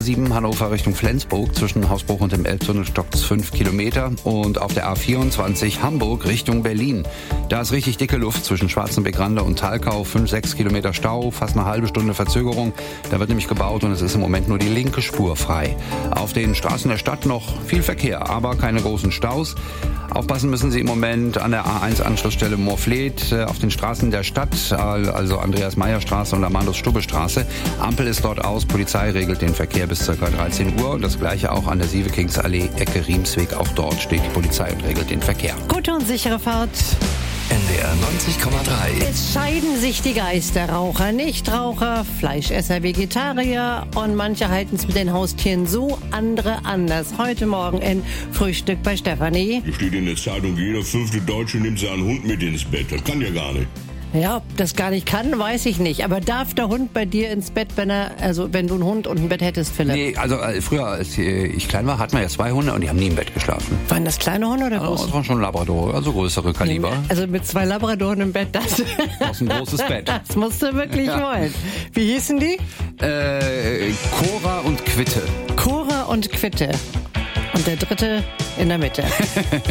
A7 Hannover Richtung Flensburg zwischen Hausbruch und dem Elbtunnel stockt es 5 Kilometer. Und auf der A24 Hamburg Richtung Berlin. Da ist richtig dicke Luft zwischen Schwarzenbeck-Rande und Thalkau. 5-6 Kilometer Stau, fast eine halbe Stunde Verzögerung. Da wird nämlich gebaut und es ist im Moment nur die linke Spur frei. Auf den Straßen der Stadt noch viel Verkehr, aber keine großen Staus. Aufpassen müssen Sie im Moment an der A1-Anschlussstelle Moorfleet, auf den Straßen der Stadt, also Andreas-Meyer-Straße und Amandus-Stubbe-Straße. Ampel ist dort aus, Polizei regelt den Verkehr bis ca. 13 Uhr. Und das gleiche auch an der Sievekinksallee, Ecke Riemsweg. Auch dort steht die Polizei und regelt den Verkehr. Gute und sichere Fahrt. NDR 90,3. Es scheiden sich die Geister, Raucher, Nichtraucher, Fleischesser, Vegetarier und manche halten es mit den Haustieren so, andere anders. Heute Morgen in Frühstück bei Stefanie. Hier steht in der Zeitung, jeder 5. Deutsche nimmt seinen Hund mit ins Bett. Das kann ja gar nicht. Ja, ob das gar nicht kann, weiß ich nicht. Aber darf der Hund bei dir ins Bett, wenn du einen Hund und ein Bett hättest, Philipp? Nee, also früher, als ich klein war, hatten wir ja 2 Hunde und die haben nie im Bett geschlafen. Waren das kleine Hunde oder große? Das waren schon Labrador, also größere Kaliber. Also mit 2 Labradoren im Bett, das ist ein großes Bett. Das musst du wirklich wollen. Wie hießen die? Cora und Quitte. Cora und Quitte. Und der dritte in der Mitte.